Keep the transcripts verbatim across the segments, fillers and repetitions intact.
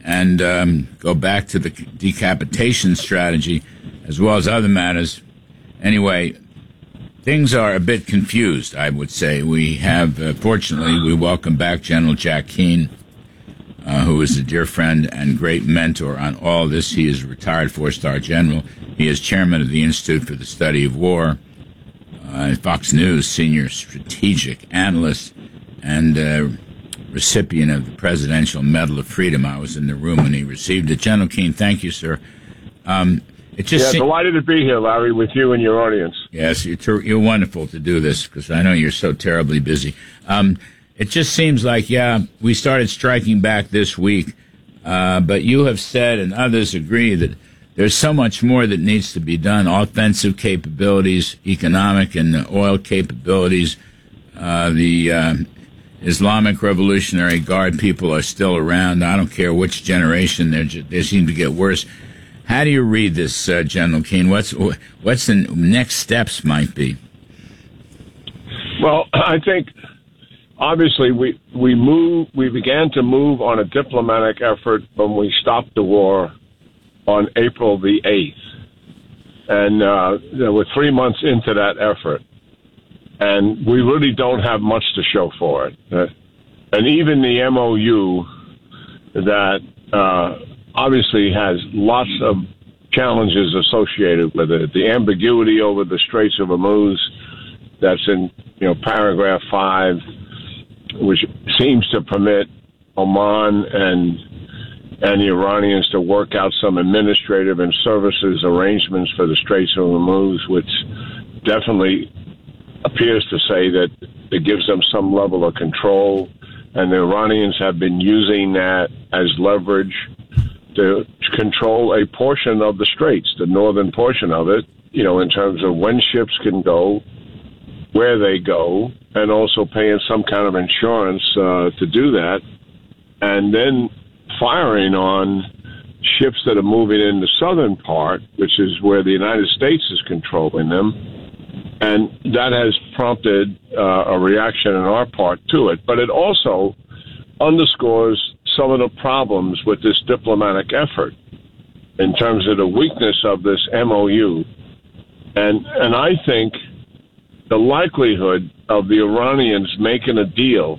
and um, go back to the decapitation strategy as well as other matters. Anyway, things are a bit confused, I would say. We have, uh, fortunately, we welcome back General Jack Keane, uh, who is a dear friend and great mentor on all this. He is a retired four-star general. He is chairman of the Institute for the Study of War, uh, Fox News senior strategic analyst, and uh, recipient of the Presidential Medal of Freedom. I was in the room when he received it. General Keane, thank you, sir. Um, it just yeah, se- delighted to be here, Larry, with you and your audience. Yes, you're, ter- you're wonderful to do this because I know you're so terribly busy. Um, it just seems like, yeah, we started striking back this week, uh, but you have said, and others agree, that there's so much more that needs to be done. Offensive capabilities, economic and oil capabilities. Uh, the uh, Islamic Revolutionary Guard people are still around. I don't care which generation. Ju- they seem to get worse. How do you read this, uh, General Keane? What's what's the next steps might be? Well, I think obviously we we move we began to move on a diplomatic effort when we stopped the war on April the eighth, and uh, we're three months into that effort, and we really don't have much to show for it. Uh, and even the M O U that uh, obviously has lots of challenges associated with it. The ambiguity over the Straits of Hormuz, that's in you know paragraph five, which seems to permit Oman and and the Iranians to work out some administrative and services arrangements for the Straits of Hormuz, which definitely appears to say that it gives them some level of control, and the Iranians have been using that as leverage to control a portion of the Straits, the northern portion of it, you know, in terms of when ships can go, where they go, and also paying some kind of insurance uh, to do that, and then firing on ships that are moving in the southern part, which is where the United States is controlling them. And that has prompted uh, a reaction on our part to it. But it also underscores some of the problems with this diplomatic effort in terms of the weakness of this M O U. And, and I think the likelihood of the Iranians making a deal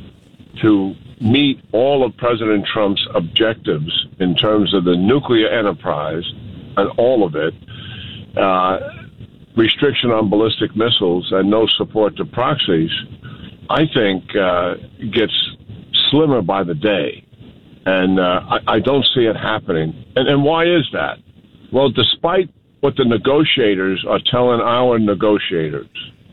to meet all of President Trump's objectives in terms of the nuclear enterprise and all of it, uh, restriction on ballistic missiles and no support to proxies, I think uh, gets slimmer by the day. And uh, I, I don't see it happening. And, and why is that? Well, despite what the negotiators are telling our negotiators,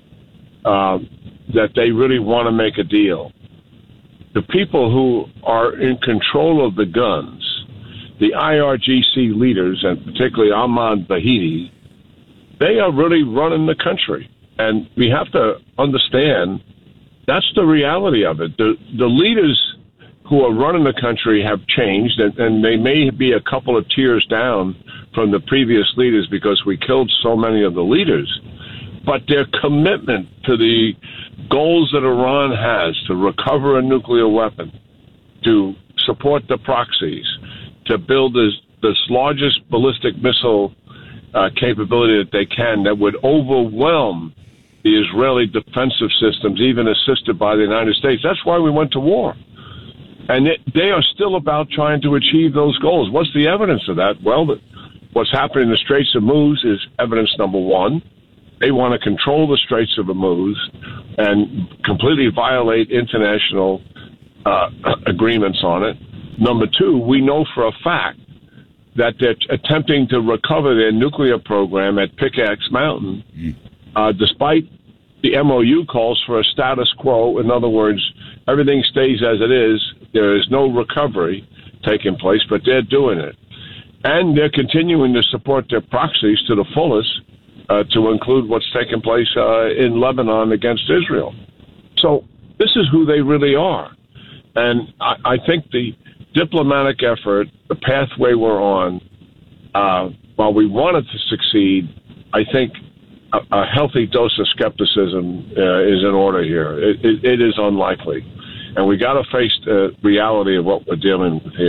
uh, that they really want to make a deal, the people who are in control of the guns, the I R G C leaders, and particularly Ahmad Bahidi, they are really running the country. And we have to understand that's the reality of it. The, the leaders who are running the country have changed, and, and they may be a couple of tiers down from the previous leaders because we killed so many of the leaders. But their commitment to the goals that Iran has to recover a nuclear weapon, to support the proxies, to build this, this largest ballistic missile uh, capability that they can that would overwhelm the Israeli defensive systems, even assisted by the United States. That's why we went to war. And it, they are still about trying to achieve those goals. What's the evidence of that? Well, the, what's happening in the Straits of Hormuz is evidence number one. They want to control the Straits of Hormuz and completely violate international uh, agreements on it. Number two, we know for a fact that they're attempting to recover their nuclear program at Pickaxe Mountain, uh, despite the M O U calls for a status quo. In other words, everything stays as it is. There is no recovery taking place, but they're doing it. And they're continuing to support their proxies to the fullest, uh, to include what's taking place uh, in Lebanon against Israel. So this is who they really are. And I, I think the diplomatic effort, the pathway we're on, uh, while we want it to succeed, I think a, a healthy dose of skepticism uh, is in order here. It, it, it is unlikely. And we got to face the reality of what we're dealing with here.